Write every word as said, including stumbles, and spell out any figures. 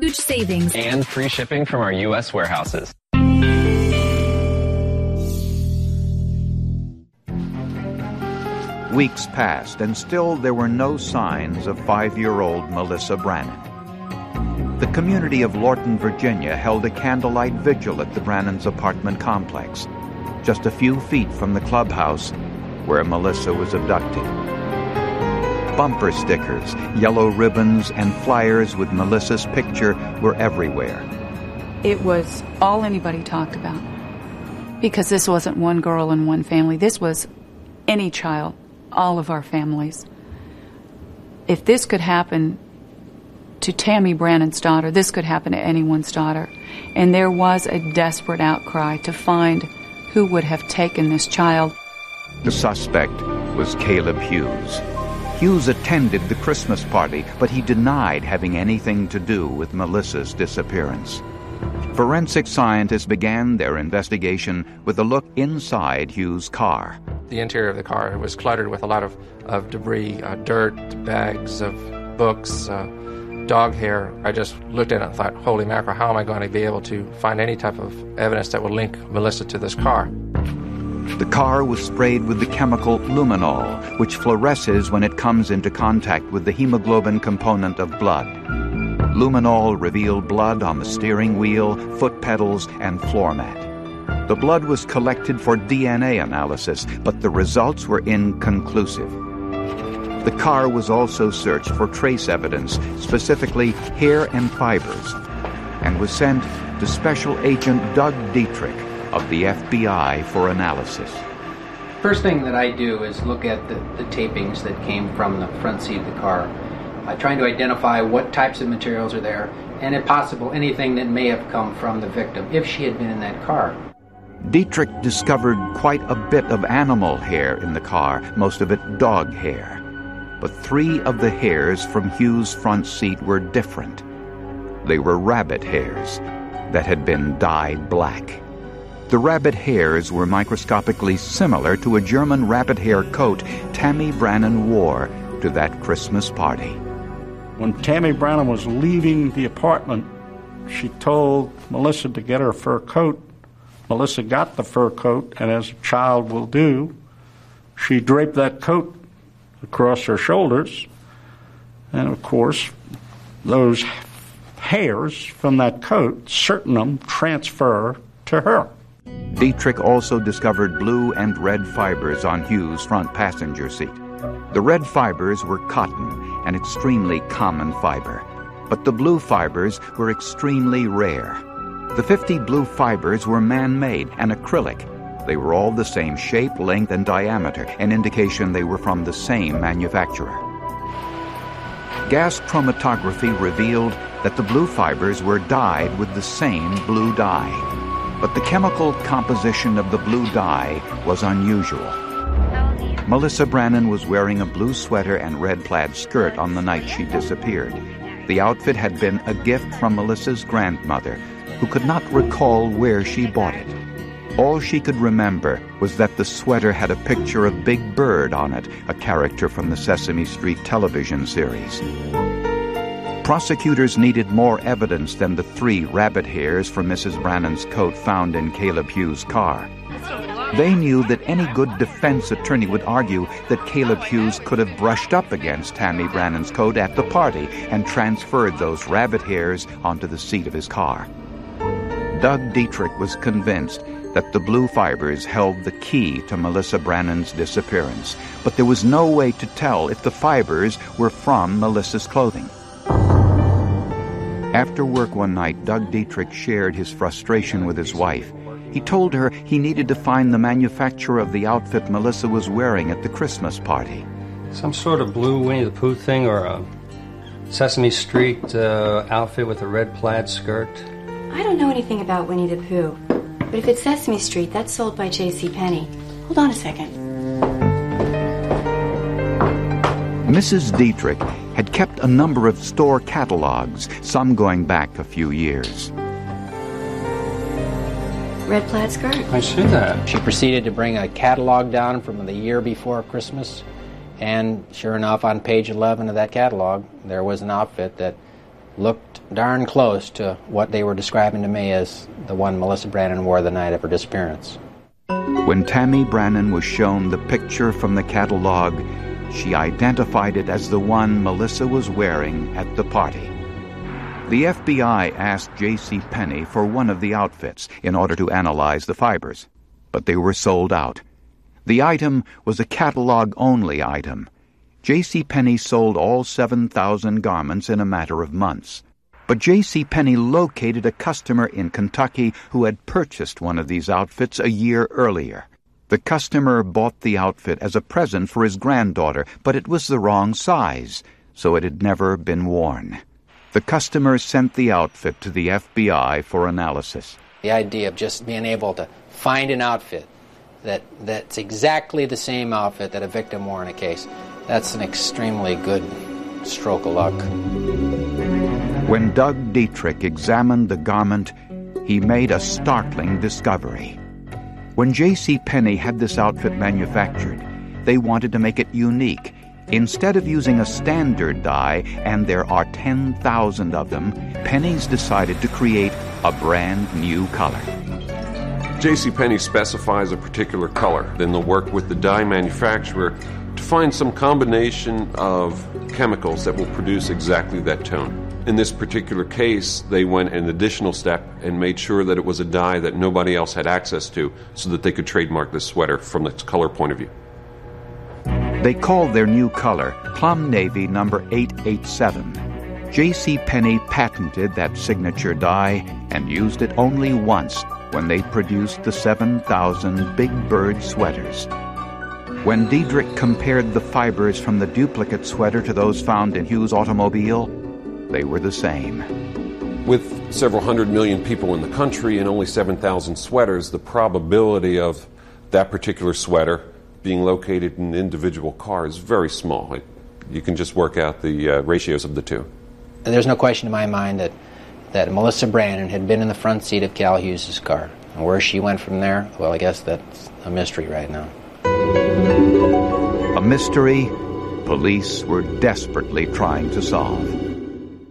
huge savings and free shipping from our U S warehouses. Weeks passed, and still there were no signs of five-year-old Melissa Brannon. The community of Lorton, Virginia, held a candlelight vigil at the Brannons' apartment complex, just a few feet from the clubhouse where Melissa was abducted. Bumper stickers, yellow ribbons, and flyers with Melissa's picture were everywhere. It was all anybody talked about, because this wasn't one girl and one family. This was any child, all of our families. If this could happen to Tammy Brannon's daughter, this could happen to anyone's daughter. And there was a desperate outcry to find who would have taken this child. The suspect was Caleb Hughes. Hughes attended the Christmas party, but he denied having anything to do with Melissa's disappearance. Forensic scientists began their investigation with a look inside Hughes' car. The interior of the car was cluttered with a lot of, of debris, uh, dirt, bags of books, uh, dog hair. I just looked at it and thought, holy mackerel, how am I going to be able to find any type of evidence that would link Melissa to this car? The car was sprayed with the chemical luminol, which fluoresces when it comes into contact with the hemoglobin component of blood. Luminol revealed blood on the steering wheel, foot pedals, and floor mat. The blood was collected for D N A analysis, but the results were inconclusive. The car was also searched for trace evidence, specifically hair and fibers, and was sent to Special Agent Doug Dietrich of the F B I for analysis. First thing that I do is look at the, the tapings that came from the front seat of the car, uh, trying to identify what types of materials are there, and if possible, anything that may have come from the victim, if she had been in that car. Dietrich discovered quite a bit of animal hair in the car, most of it dog hair. But three of the hairs from Hughes' front seat were different. They were rabbit hairs that had been dyed black. The rabbit hairs were microscopically similar to a German rabbit hair coat Tammy Brannon wore to that Christmas party. When Tammy Brannon was leaving the apartment, she told Melissa to get her fur coat. Melissa got the fur coat, and as a child will do, she draped that coat across her shoulders, and of course, those hairs from that coat, certain of them, transfer to her. Dietrich also discovered blue and red fibers on Hughes' front passenger seat. The red fibers were cotton, an extremely common fiber, but the blue fibers were extremely rare. The fifty blue fibers were man-made and acrylic. They were all the same shape, length, and diameter, an indication they were from the same manufacturer. Gas chromatography revealed that the blue fibers were dyed with the same blue dye. But the chemical composition of the blue dye was unusual. Melissa Brannon was wearing a blue sweater and red plaid skirt on the night she disappeared. The outfit had been a gift from Melissa's grandmother, who could not recall where she bought it. All she could remember was that the sweater had a picture of Big Bird on it, a character from the Sesame Street television series. Prosecutors needed more evidence than the three rabbit hairs from Missus Brannon's coat found in Caleb Hughes' car. They knew that any good defense attorney would argue that Caleb Hughes could have brushed up against Tammy Brannon's coat at the party and transferred those rabbit hairs onto the seat of his car. Doug Dietrich was convinced that the blue fibers held the key to Melissa Brannon's disappearance, but there was no way to tell if the fibers were from Melissa's clothing. After work one night, Doug Dietrich shared his frustration with his wife. He told her he needed to find the manufacturer of the outfit Melissa was wearing at the Christmas party. Some sort of blue Winnie the Pooh thing, or a Sesame Street uh, outfit with a red plaid skirt. I don't know anything about Winnie the Pooh, but if it's Sesame Street, that's sold by J C Penney. Hold on a second. Missus Dietrich had kept a number of store catalogs, some going back a few years. Red plaid skirt? I see that. She proceeded to bring a catalog down from the year before Christmas, and sure enough, on page eleven of that catalog, there was an outfit that looked darn close to what they were describing to me as the one Melissa Brannon wore the night of her disappearance. When Tammy Brannon was shown the picture from the catalog, she identified it as the one Melissa was wearing at the party. The F B I asked J C. Penney for one of the outfits in order to analyze the fibers, but they were sold out. The item was a catalog-only item. J C. Penney sold all seven thousand garments in a matter of months. But J C. Penney located a customer in Kentucky who had purchased one of these outfits a year earlier. The customer bought the outfit as a present for his granddaughter, but it was the wrong size, so it had never been worn. The customer sent the outfit to the F B I for analysis. The idea of just being able to find an outfit that that's exactly the same outfit that a victim wore in a case, that's an extremely good stroke of luck. When Doug Dietrich examined the garment, he made a startling discovery. When J C. Penney had this outfit manufactured, they wanted to make it unique. Instead of using a standard dye, and there are ten thousand of them, Penney's decided to create a brand new color. J C. Penney specifies a particular color. Then they'll work with the dye manufacturer to find some combination of chemicals that will produce exactly that tone. In this particular case, they went an additional step and made sure that it was a dye that nobody else had access to so that they could trademark this sweater from its color point of view. They called their new color Plum Navy number eight eight seven. J C. Penney patented that signature dye and used it only once when they produced the seven thousand Big Bird sweaters. When Dietrich compared the fibers from the duplicate sweater to those found in Hughes' automobile, they were the same. With several hundred million people in the country and only seven thousand sweaters, the probability of that particular sweater being located in an individual car is very small. It, you can just work out the uh, ratios of the two. And there's no question in my mind that, that Melissa Brannon had been in the front seat of Cal Hughes' car. And where she went from there, well, I guess that's a mystery right now. A mystery police were desperately trying to solve.